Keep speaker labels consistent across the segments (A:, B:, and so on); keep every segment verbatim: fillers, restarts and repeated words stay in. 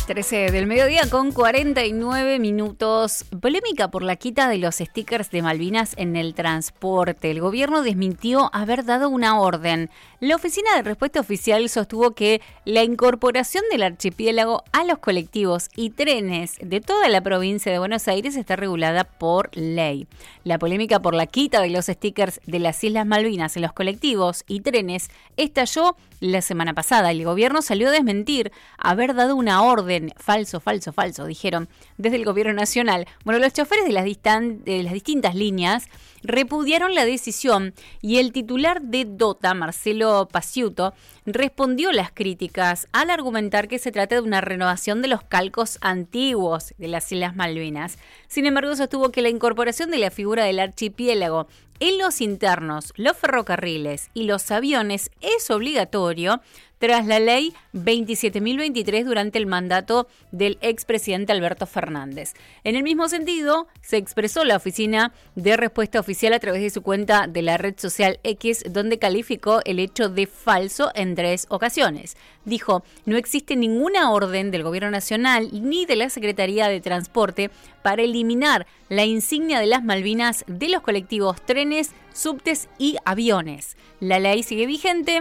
A: trece del mediodía con cuarenta y nueve minutos. Polémica por la quita de los stickers de Malvinas en el transporte. El gobierno desmintió haber dado una orden. La Oficina de Respuesta Oficial sostuvo que la incorporación del archipiélago a los colectivos y trenes de toda la provincia de Buenos Aires está regulada por ley. La polémica por la quita de los stickers de las Islas Malvinas en los colectivos y trenes estalló la semana pasada. El gobierno salió a desmentir haber dado una orden. Falso, falso, falso, dijeron desde el gobierno nacional. Bueno, los choferes de las, distan- de las distintas líneas repudiaron la decisión y el titular de DOTA, Marcelo Paciuto, respondió las críticas al argumentar que se trata de una renovación de los calcos antiguos de las Islas Malvinas. Sin embargo, sostuvo que la incorporación de la figura del archipiélago en los internos, los ferrocarriles y los aviones es obligatorio tras la ley veintisiete mil veintitrés durante el mandato del expresidente Alberto Fernández. En el mismo sentido, se expresó la Oficina de Respuesta Oficial a través de su cuenta de la red social X, donde calificó el hecho de falso en tres ocasiones. Dijo, no existe ninguna orden del Gobierno Nacional ni de la Secretaría de Transporte para eliminar la insignia de las Malvinas de los colectivos, trenes, subtes y aviones. La ley sigue vigente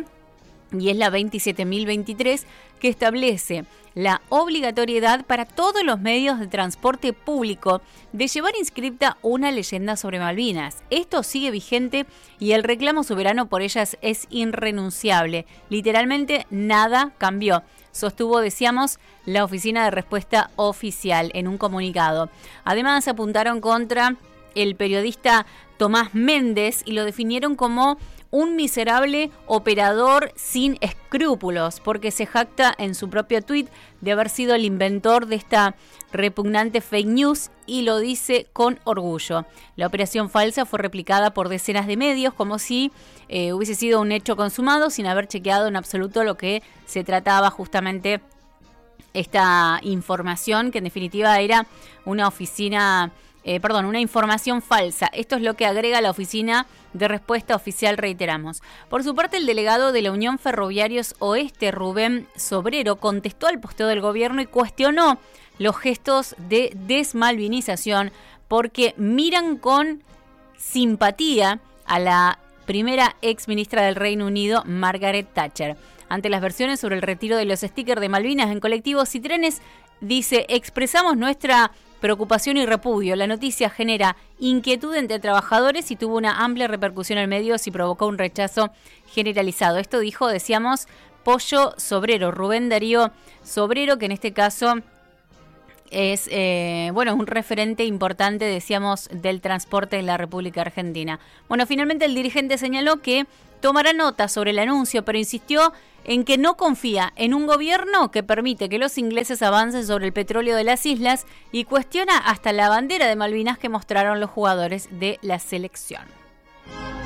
A: y es la veintisiete mil veintitrés que establece la obligatoriedad para todos los medios de transporte público de llevar inscripta una leyenda sobre Malvinas. Esto sigue vigente y el reclamo soberano por ellas es irrenunciable. Literalmente nada cambió, sostuvo, decíamos, la Oficina de Respuesta Oficial en un comunicado. Además, apuntaron contra el periodista Tomás Méndez y lo definieron como un miserable operador sin escrúpulos, porque se jacta en su propio tuit de haber sido el inventor de esta repugnante fake news y lo dice con orgullo. La operación falsa fue replicada por decenas de medios como si eh, hubiese sido un hecho consumado sin haber chequeado en absoluto lo que se trataba justamente esta información, que en definitiva era una oficina... Eh, perdón, una información falsa. Esto es lo que agrega la Oficina de Respuesta Oficial, reiteramos. Por su parte, el delegado de la Unión Ferroviarios Oeste, Rubén Sobrero, contestó al posteo del gobierno y cuestionó los gestos de desmalvinización porque miran con simpatía a la primera ex ministra del Reino Unido, Margaret Thatcher. Ante las versiones sobre el retiro de los stickers de Malvinas en colectivos y trenes, dice, expresamos nuestra preocupación y repudio. La noticia genera inquietud entre trabajadores y tuvo una amplia repercusión en medios y provocó un rechazo generalizado. Esto dijo, decíamos, Pollo Sobrero, Rubén Darío Sobrero, que en este caso es eh, bueno, un referente importante, decíamos, del transporte en la República Argentina. Bueno, finalmente el dirigente señaló que tomará nota sobre el anuncio, pero insistió en que no confía en un gobierno que permite que los ingleses avancen sobre el petróleo de las islas y cuestiona hasta la bandera de Malvinas que mostraron los jugadores de la selección.